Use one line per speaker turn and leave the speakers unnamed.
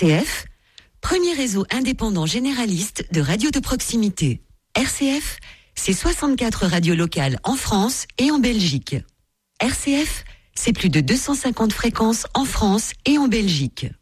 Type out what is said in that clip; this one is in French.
RCF, premier réseau indépendant généraliste de radio de proximité. RCF, c'est 64 radios locales en France et en Belgique. RCF, c'est plus de 250 fréquences en France et en Belgique.